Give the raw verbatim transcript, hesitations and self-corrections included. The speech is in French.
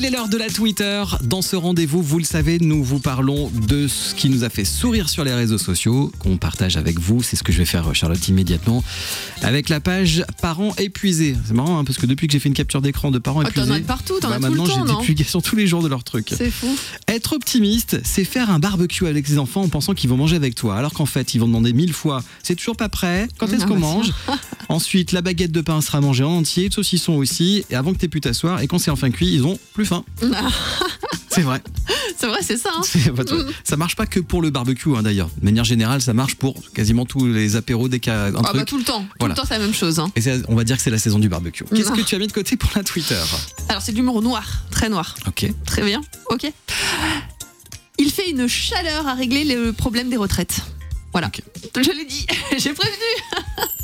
C'est l'heure de la Twitter. Dans ce rendez-vous, vous le savez, nous vous parlons de ce qui nous a fait sourire sur les réseaux sociaux, qu'on partage avec vous. C'est ce que je vais faire, Charlotte, immédiatement, avec la page Parents épuisés. C'est marrant, hein, parce que depuis que j'ai fait une capture d'écran de parents oh, épuisés, t'en as de partout, t'en bah, as tout le temps, maintenant j'ai non des publications tous les jours de leurs trucs. C'est fou. Être optimiste, c'est faire un barbecue avec ses enfants en pensant qu'ils vont manger avec toi, alors qu'en fait, ils vont demander mille fois « c'est toujours pas prêt, quand est-ce qu'on mange ?» Ensuite, la baguette de pain sera mangée en entier, le saucisson aussi, et avant que t'aies pu t'asseoir, et quand c'est enfin cuit, ils ont plus faim. C'est vrai. C'est vrai, c'est ça. Hein. C'est, ça marche pas que pour le barbecue, hein, d'ailleurs. De manière générale, ça marche pour quasiment tous les apéros dès qu'il y a un ah truc. bah tout le temps. Tout Voilà. le temps, c'est la même chose. Hein. Et c'est, on va dire que c'est la saison du barbecue. Qu'est-ce Non. que tu as mis de côté pour la Twitter ? Alors, c'est de l'humour noir, très noir. Ok. Très bien, ok. Il fait une chaleur à régler le problème des retraites. Voilà. Okay. Je l'ai dit, j'ai prévenu.